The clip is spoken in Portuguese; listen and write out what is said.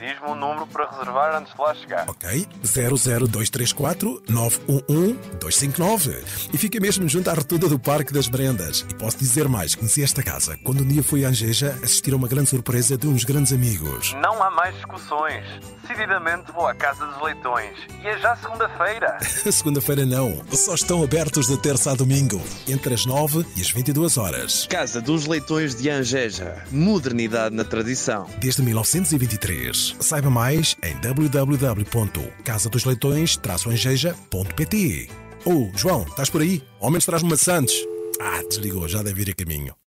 Diz-me um número para reservar antes de lá chegar. Ok, 00234 911 259. E fica mesmo junto à rotunda do Parque das Brendas. E posso dizer mais, conheci esta casa quando um dia fui a Angeja assistir a uma grande surpresa de uns grandes amigos. Não há mais discussões. Decididamente vou à Casa dos Leitões. E é já segunda-feira. Segunda-feira não, só estão abertos de terça a domingo, entre as 9 e as 22 horas. Casa dos Leitões de Angeja. Modernidade na tradição. Desde 1923. Saiba mais em www.casadosleitões-angeja.pt. João, estás por aí? Ao menos traz-me maçantes. Desligou, já deve ir a caminho.